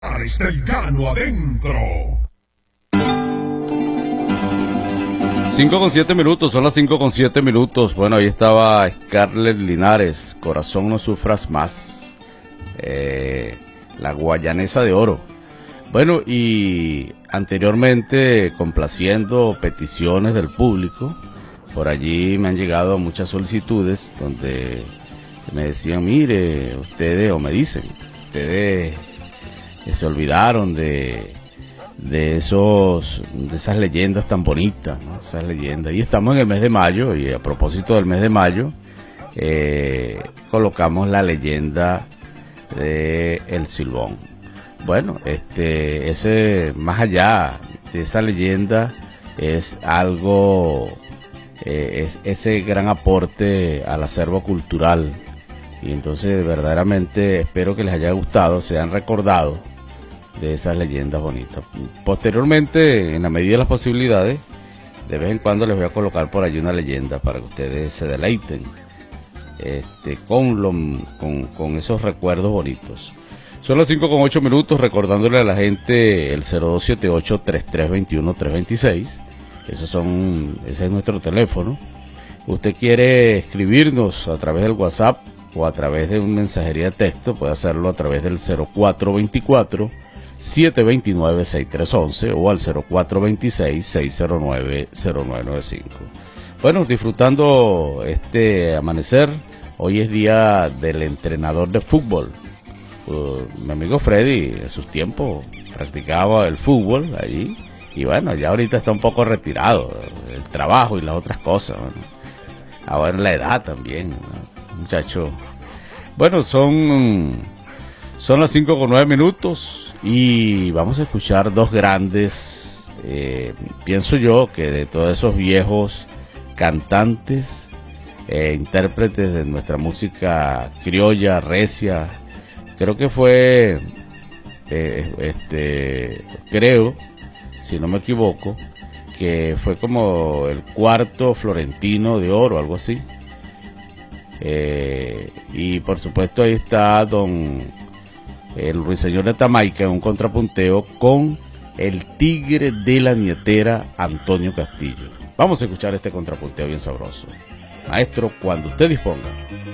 Del Llano adentro. 5:07, son las 5:07. Bueno, ahí estaba Scarlett Linares, Corazón no sufras más, la guayanesa de oro. Bueno, y anteriormente complaciendo peticiones del público, por allí me han llegado muchas solicitudes donde me decían, mire, ustedes, o me dicen, ustedes se olvidaron de esas leyendas tan bonitas, ¿no? Esas leyendas. Y estamos en el mes de mayo, y a propósito del mes de mayo, colocamos la leyenda de El Silbón. Bueno, ese, más allá de esa leyenda, es algo, ese gran aporte al acervo cultural. Y entonces verdaderamente espero que les haya gustado, se han recordado de esas leyendas bonitas. Posteriormente, en la medida de las posibilidades, de vez en cuando les voy a colocar por allí una leyenda para que ustedes se deleiten con esos recuerdos bonitos. Son las 5:08, recordándole a la gente el 0278-3321-326. Ese es nuestro teléfono. Usted quiere escribirnos a través del WhatsApp o a través de una mensajería de texto, puede hacerlo a través del 0424-729-6311 o al 0426-609-0995. Bueno, disfrutando este amanecer. Hoy es día del entrenador de fútbol. Mi amigo Freddy en sus tiempos practicaba el fútbol allí, y bueno, ya ahorita está un poco retirado del trabajo y las otras cosas. Bueno, ahora la edad también, ¿no? Muchacho. Bueno, son las 5:09 y vamos a escuchar dos grandes, pienso yo que de todos esos viejos cantantes e intérpretes de nuestra música criolla, recia. Creo que fue, creo, si no me equivoco, que fue como el cuarto Florentino de Oro, algo así. Y por supuesto ahí está el Ruiseñor de Tamaica en un contrapunteo con el Tigre de la Nietera, Antonio Castillo. Vamos a escuchar este contrapunteo bien sabroso. Maestro, cuando usted disponga.